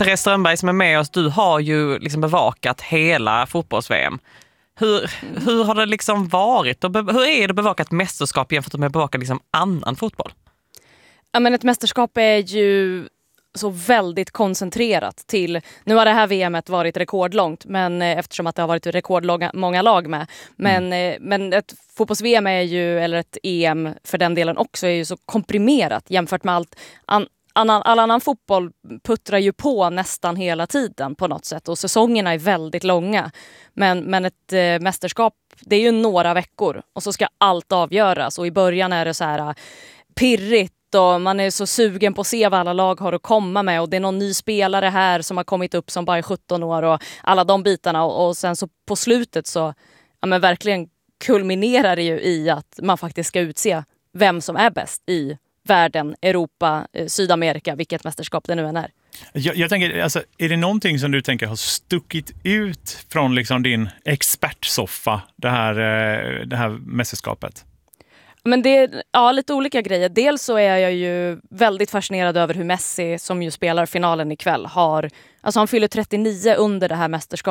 Therese Strömberg som är med oss, du har ju liksom bevakat hela fotbolls-VM. Hur har det liksom varit? Hur är det att bevaka ett mästerskap jämfört med att bevaka liksom annan fotboll? Ja, men ett mästerskap är ju så väldigt koncentrerat till... Nu har det här VMet varit rekordlångt, men eftersom att det har varit rekordmånga lag med. Men ett fotbolls-VM är ju, eller ett EM för den delen också, är ju så komprimerat jämfört med allt all annan fotboll puttrar ju på nästan hela tiden på något sätt. Och säsongerna är väldigt långa. Men ett mästerskap, det är ju några veckor. Och så ska allt avgöras. Och i början är det så här pirrigt. Och man är så sugen på att se vad alla lag har att komma med. Och det är någon ny spelare här som har kommit upp som bara är 17 år. Och alla de bitarna. Och sen så på slutet så men verkligen kulminerar det ju i att man faktiskt ska utse vem som är bäst i världen, Europa, Sydamerika, vilket mästerskap det nu än är. Jag tänker, alltså, är det någonting som du tänker har stuckit ut från liksom din expertsoffa, det här mästerskapet? Men det är lite olika grejer. Dels så är jag ju väldigt fascinerad över hur Messi, som ju spelar finalen ikväll, han fyller 39 under det här mästerskapet.